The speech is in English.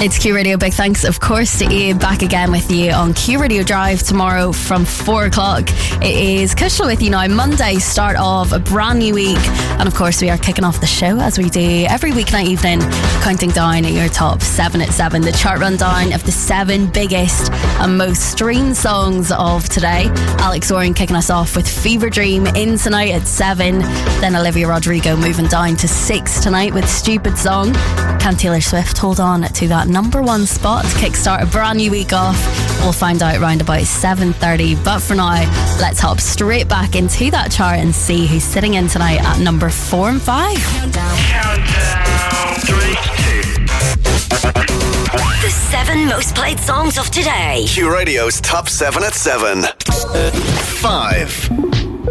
It's Q Radio. Big thanks, of course, to Ian. Back again with you on Q Radio Drive tomorrow from 4 o'clock. It is Kushla with you now. Monday, start of a brand new week. And of course, we are kicking off the show as we do every weeknight evening, counting down your top 7 at 7. The chart rundown of the 7 biggest and most streamed songs of today. Alex Oren kicking us off with Fever Dream in tonight at 7. Then Olivia Rodrigo moving down to 6 tonight with Stupid Song. Can Taylor Swift hold on to that number 1 spot to kickstart a brand new week off? We'll find out around about 7:30. But for now, let's hop straight back into that chart and see who's sitting in tonight at number 4 and 5. Countdown. 3, 2. The 7 most played songs of today. Q Radio's top 7 at 7. 5.